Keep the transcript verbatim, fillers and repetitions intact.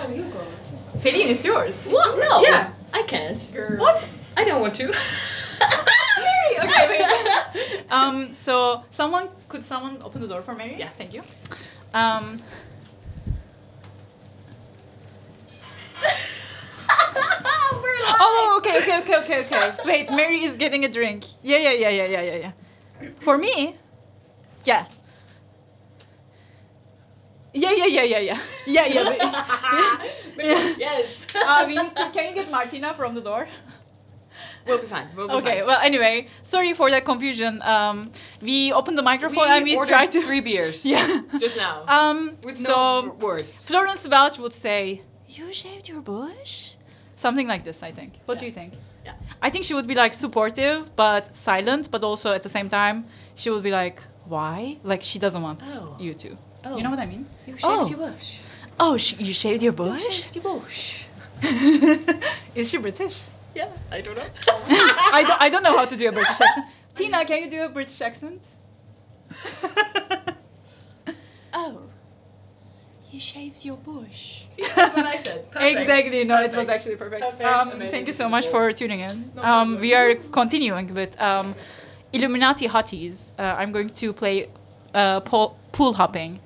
No, you go. It's yours. Feline, it's yours. What? No. Yeah. I can't. Girl. What? I don't want to. Mary. Okay, wait. um. So someone could someone open the door for Mary? Yeah. Thank you. Um. Oh, okay, okay, okay, okay, okay. Wait, Mary is getting a drink. Yeah, yeah, yeah, yeah, yeah, yeah, yeah. For me? Yeah. Yeah, yeah, yeah, yeah, yeah. Yeah, yeah. but- yeah. Yes. Uh, we need to, can you get Martina from the door? We'll be fine. We'll be Okay, fine. well, anyway, sorry for that confusion. Um, we opened the microphone we and we ordered tried to... three beers. Yeah. Just now. Um, With so, no words. Florence Welch would say, you shaved your bush? Something like this, I think. What Yeah. do you think? Yeah. I think she would be like supportive, but silent, but also at the same time, she would be like, why? Like, she doesn't want Oh. you to. Oh. You know what I mean? You shaved Oh. your bush. Oh, sh- you shaved your You bush? shaved your bush. Is she British? Yeah, I don't know. I, don't, I don't know how to do a British accent. Tina, can you do a British accent? Oh. You shaved your bush. That's what I said. Perfect. Exactly. No, it was Perfect. actually perfect. Perfect. Um, Amazing. thank you so much for tuning in. No Um, problem. we are continuing with um, Illuminati Hotties. Uh, I'm going to play uh, pool, pool hopping.